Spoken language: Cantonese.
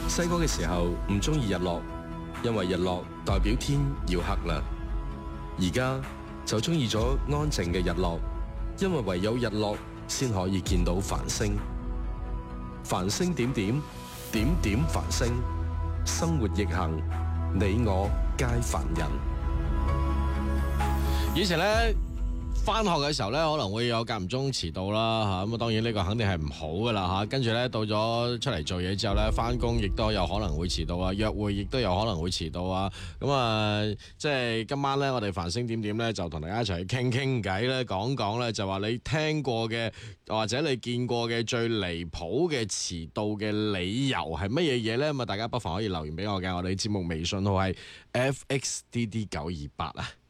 細個嘅時候唔中意日落，因為日落代表天要黑啦。而家就中意咗安靜嘅日落，因為唯有日落先可以見到繁星。繁星點點，點點繁星，生活逆行，你我皆凡人。 以前咧返學嘅時候咧，可能會有間唔中遲到啦嚇，咁啊當然呢個肯定係唔好噶啦嚇。跟住咧到咗出嚟做嘢之後咧，返工亦都有可能會遲到啊，約會亦都有可能會遲到啊。咁啊，即係今晚咧，我哋繁星點點咧就同大家一齊去傾傾偈咧，講講咧就話你聽過嘅或者你見過嘅最離譜嘅遲到嘅理由係乜嘢嘢咧？咁啊，大家不妨可以留言俾我嘅，我哋節目微信號係 FXDD928啊。